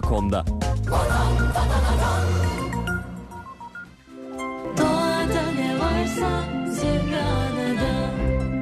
shopern.com.com'da. Doğada ne varsa Zümra'da.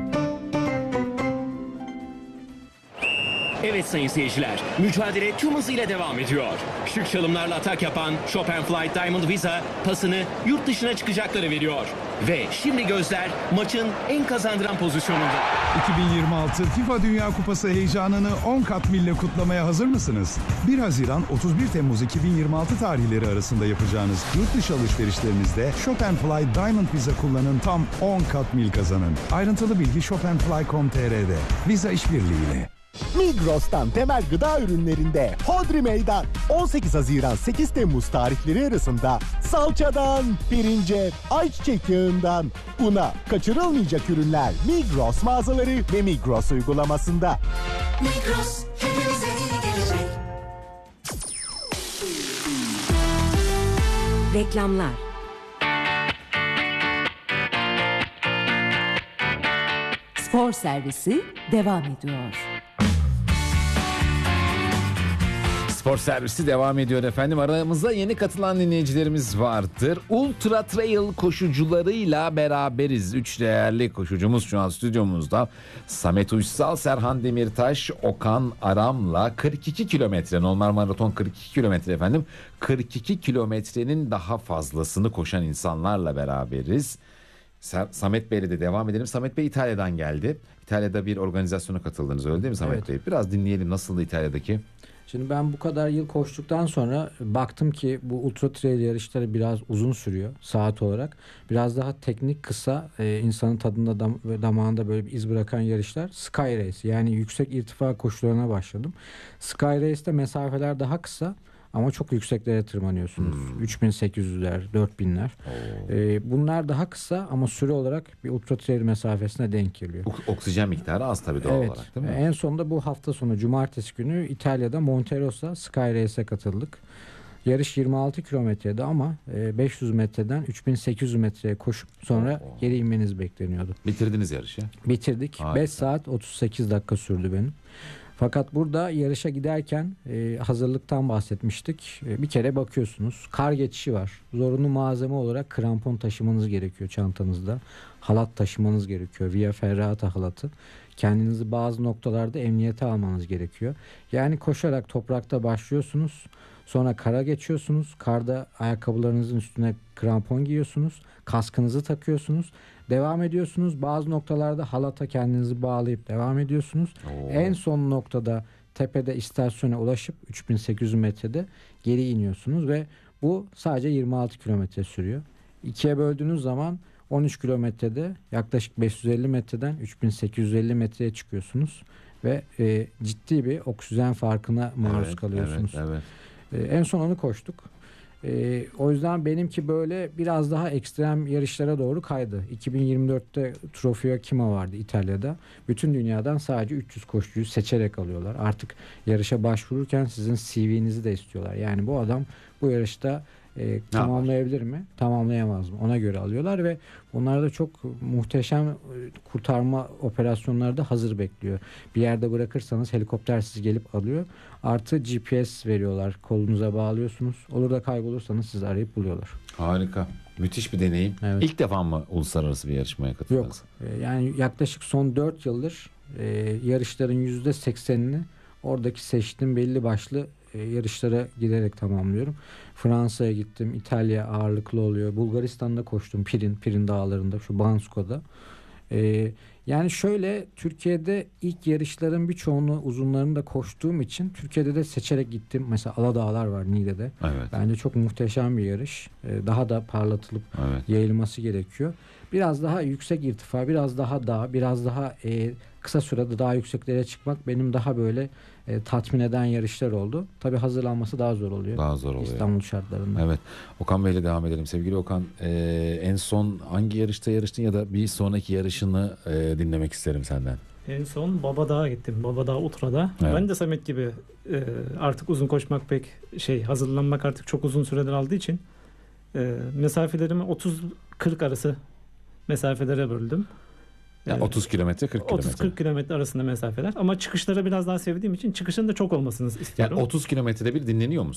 Evet sayın seyirciler, mücadele tüm hızıyla devam ediyor. Şık çalımlarla atak yapan Chopin Flight Diamond Visa pasını yurt dışına çıkacakları veriyor. Ve şimdi gözler maçın en kazandıran pozisyonunda. 2026 FIFA Dünya Kupası heyecanını 10 kat mille kutlamaya hazır mısınız? 1 Haziran 31 Temmuz 2026 tarihleri arasında yapacağınız yurt dışı alışverişlerinizde Chopin Fly Diamond Visa kullanın, tam 10 kat mil kazanın. Ayrıntılı bilgi chopinfly.com.tr'de. Visa işbirliğiyle. Migros'tan temel gıda ürünlerinde Hodri Meydan. 18 Haziran 8 Temmuz tarihleri arasında salçadan, pirince, ayçiçek yağından, una, kaçırılmayacak ürünler Migros mağazaları ve Migros uygulamasında. Migros hepimize iyi gelecek. Reklamlar. Spor servisi devam ediyor. Spor servisi devam ediyor efendim. Aramızda yeni katılan dinleyicilerimiz vardır. Ultra Trail koşucularıyla beraberiz. 3 değerli koşucumuz şu an stüdyomuzda. Samet Uysal, Serhan Demirtaş, Okan Aram'la 42 kilometre, normal maraton 42 kilometre efendim. 42 kilometrenin daha fazlasını koşan insanlarla beraberiz. Samet Bey'le de devam edelim. Samet Bey İtalya'dan geldi. İtalya'da bir organizasyona katıldınız, öyle değil mi Samet Evet. Bey? Biraz dinleyelim, nasıldı İtalya'daki? Şimdi ben bu kadar yıl koştuktan sonra baktım ki bu ultra trail yarışları biraz uzun sürüyor saat olarak. Biraz daha teknik, kısa, insanın tadında ve damağında böyle bir iz bırakan yarışlar. Sky Race, yani yüksek irtifa koşularına başladım. Sky Race'te mesafeler daha kısa ama çok yükseklere tırmanıyorsunuz. 3800'ler, 4000'ler. Bunlar daha kısa ama süre olarak bir ultra trail mesafesine denk geliyor. Oksijen miktarı az tabii doğal Evet. olarak, değil mi? En sonunda bu hafta sonu cumartesi günü İtalya'da Monterosa Sky Race'e katıldık. Yarış 26 kilometrede ama 500 metreden 3800 metreye koşup sonra geri inmeniz bekleniyordu. Bitirdiniz yarışı. Bitirdik. Harika. 5 saat 38 dakika sürdü benim. Fakat burada yarışa giderken hazırlıktan bahsetmiştik. Bir kere bakıyorsunuz, kar geçişi var. Zorunlu malzeme olarak krampon taşımanız gerekiyor çantanızda. Halat taşımanız gerekiyor. Via Ferrata halatı. Kendinizi bazı noktalarda emniyete almanız gerekiyor. Yani koşarak toprakta başlıyorsunuz. Sonra kara geçiyorsunuz. Karda ayakkabılarınızın üstüne krampon giyiyorsunuz. Kaskınızı takıyorsunuz. Devam ediyorsunuz. Bazı noktalarda halata kendinizi bağlayıp devam ediyorsunuz. En son noktada tepede istasyona ulaşıp 3800 metrede geri iniyorsunuz ve bu sadece 26 kilometre sürüyor. İkiye böldüğünüz zaman 13 kilometrede yaklaşık 550 metreden 3850 metreye çıkıyorsunuz ve ciddi bir oksijen farkına maruz kalıyorsunuz. Evet. En son onu koştuk. O yüzden benimki böyle biraz daha ekstrem yarışlara doğru kaydı. 2024'te Trofeo Kima vardı İtalya'da. Bütün dünyadan sadece 300 koşucuyu seçerek alıyorlar. Artık yarışa başvururken sizin CV'nizi de istiyorlar. Yani bu adam bu yarışta tamamlayabilir mi? Tamamlayamaz mı? Ona göre alıyorlar ve bunlar da çok muhteşem kurtarma operasyonları da hazır bekliyor. Bir yerde bırakırsanız helikopter sizi gelip alıyor. Artı GPS veriyorlar. Kolunuza bağlıyorsunuz. Olur da kaybolursanız sizi arayıp buluyorlar. Harika. Müthiş bir deneyim. Evet. İlk defa mı uluslararası bir yarışmaya katıldınız? Yok. Yani yaklaşık son 4 yıldır yarışların %80'ini oradaki seçtiğim belli başlı yarışlara giderek tamamlıyorum. Fransa'ya gittim. İtalya ağırlıklı oluyor. Bulgaristan'da koştum. Pirin dağlarında. Şu Bansko'da. Yani şöyle, Türkiye'de ilk yarışların birçoğunu, uzunlarını da koştuğum için Türkiye'de de seçerek gittim. Mesela Aladağlar var Niğde'de. Evet. Bence çok muhteşem bir yarış. Daha da parlatılıp yayılması gerekiyor. Biraz daha yüksek irtifa, biraz daha dağ, biraz daha kısa sürede daha yükseklere çıkmak benim daha böyle tatmin eden yarışlar oldu. Tabii hazırlanması daha zor oluyor. Daha zor oluyor. İstanbul şartlarında. Evet. Okan Bey'le devam edelim. Sevgili Okan, en son hangi yarışta yarıştın ya da bir sonraki yarışını dinlemek isterim senden. En son Babadağ'a gittim. Babadağ Ultra'da. Evet. Ben de Samet gibi artık uzun koşmak pek hazırlanmak artık çok uzun süreler aldığı için mesafelerimi 30-40 arası mesafelere böldüm. Yani 30 kilometre 40 kilometre. 30-40 kilometre arasında mesafeler. Ama çıkışları biraz daha sevdiğim için çıkışın da çok olmasını istiyorum. Yani 30 kilometrede bir dinleniyor musun?